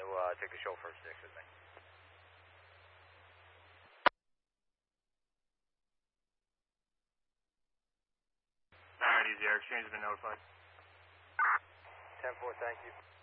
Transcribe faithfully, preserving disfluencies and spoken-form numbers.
to uh, take the chauffeur six with me. Alright, easy. Our exchange has been notified. ten four, thank you.